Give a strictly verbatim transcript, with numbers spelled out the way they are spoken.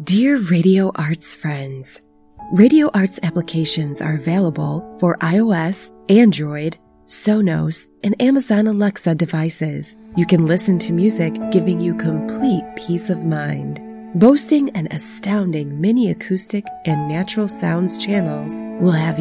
Dear Radio Arts friends, Radio Arts applications are available for iOS, Android, Sonos, and Amazon Alexa devices. You can listen to music giving you complete peace of mind. Boasting an astounding mini acoustic and natural sounds channels will have